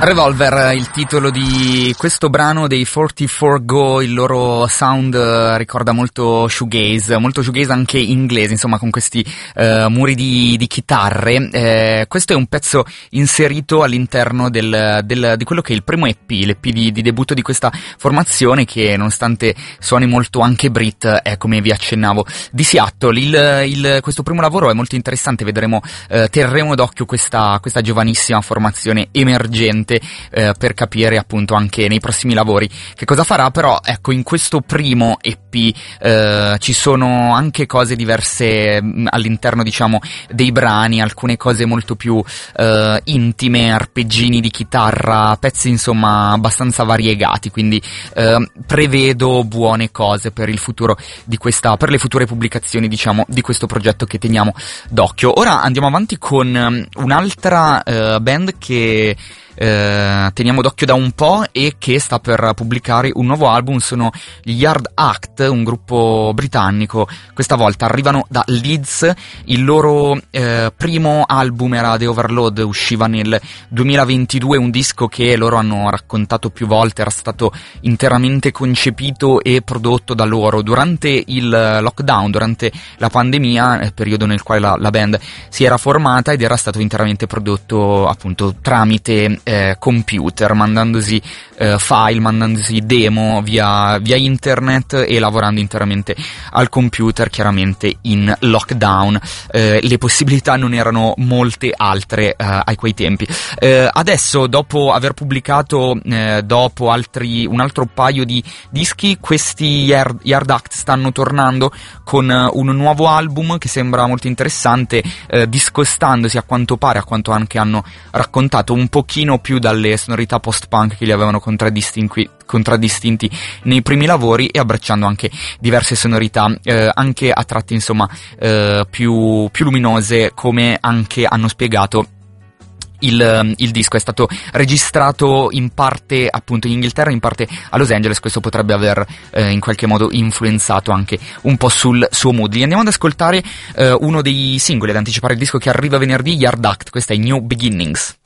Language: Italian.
Revolver, il titolo di questo brano dei 44 Go, il loro sound ricorda molto shoegaze anche inglese, insomma, con questi muri di chitarre. Questo è un pezzo inserito all'interno di quello che è il primo EP, l'EP di debutto di questa formazione, che nonostante suoni molto anche Brit, è, come vi accennavo, di Seattle. Questo primo lavoro è molto interessante, terremo d'occhio questa giovanissima formazione emergente, per capire appunto anche nei prossimi lavori che cosa farà. Però ecco, in questo primo EP ci sono anche cose diverse all'interno, diciamo, dei brani, alcune cose molto più intime, arpeggini di chitarra, pezzi insomma abbastanza variegati, quindi prevedo buone cose per il futuro per le future pubblicazioni, diciamo, di questo progetto che teniamo d'occhio. Ora andiamo avanti con un'altra band che teniamo d'occhio da un po' e che sta per pubblicare un nuovo album. Sono gli Yard Act, un gruppo britannico. Questa volta arrivano da Leeds. Il loro primo album era The Overload, usciva nel 2022, un disco che loro hanno raccontato più volte era stato interamente concepito e prodotto da loro durante il lockdown, durante la pandemia, periodo nel quale la band si era formata, ed era stato interamente prodotto appunto tramite computer, mandandosi file, mandandosi demo via internet e lavorando interamente al computer, chiaramente in lockdown. Le possibilità non erano molte altre a quei tempi. Adesso, dopo aver pubblicato dopo un altro paio di dischi, questi Yard Act stanno tornando con un nuovo album che sembra molto interessante, discostandosi a quanto pare, a quanto anche hanno raccontato, un pochino più dalle sonorità post-punk che li avevano contraddistinti nei primi lavori, e abbracciando anche diverse sonorità anche a tratti insomma più luminose, come anche hanno spiegato. Il disco è stato registrato in parte appunto in Inghilterra, in parte a Los Angeles. Questo potrebbe aver in qualche modo influenzato anche un po' sul suo mood. Li andiamo ad ascoltare uno dei singoli, ad anticipare il disco che arriva venerdì, Yard Act. Questa è New Beginnings.